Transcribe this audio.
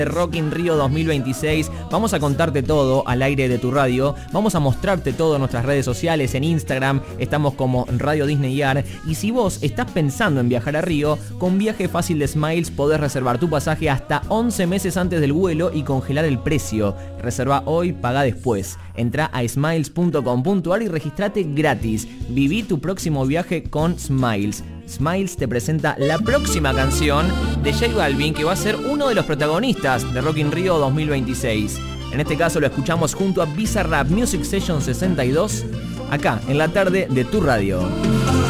Rock in Rio 2026. Vamos a contarte todo al aire de tu radio. Vamos a mostrarte todo en nuestras redes sociales, en Instagram. Estamos como Radio Disney AR. Y si vos estás pensando en viajar a Río, con Viaje Fácil de Smiles podés reservar tu pasaje hasta 11 meses antes del vuelo y congelar el precio. Reserva hoy, paga después. Entrá a smiles.com.ar y registrate gratis. Viví tu próximo viaje con Smiles. Smiles te presenta la próxima canción de J Balvin, que va a ser uno de los protagonistas de Rock in Rio 2026. En este caso lo escuchamos junto a Bizarrap Music Session 62, acá en la tarde de tu radio.